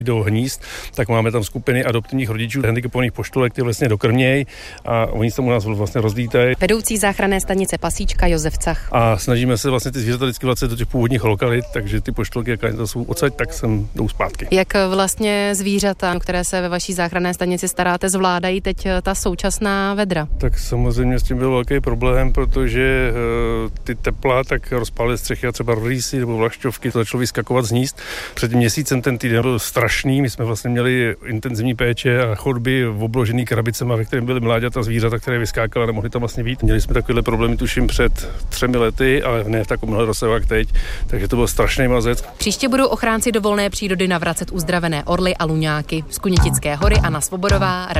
do hnízd, tak máme tam skupiny adoptivních rodičů handicapovaných poštolek, ty vlastně dokrmějí a oni se tam u nás vlastně rozlítají. Vedoucí záchranné stanice Pasíčka Josef Cach. A snažíme se vlastně ty zvířata vždycky vracet do těch původních lokalit, takže ty poštolky, jak jsou odsaď, tak sem jdou zpátky. Jak vlastně zvířata, které se ve vaší záchranné stanici staráte, zvládají teď ta současná vedra? Tak samozřejmě s tím byl velký problém, protože ty tepla tak rozpálily střechy a třeba rýsy nebo vlašťovky, to začalo vyskakovat z hnízd. Před měsícem ten týden byl strašný, my jsme vlastně měli intenzivní péče a chodby obložený krabicema, ve kterém byly mláďata zvířata, které vyskákala, nemohly tam vlastně být. Měli jsme takovéhle problémy tuším před 3 lety, ale ne v takovém rozsahu jak teď, takže to byl strašný mazec. Příště budou ochránci do volné přírody navracet uzdravené orly a luňáky. Z Kunitické Hory Anna Svobodová.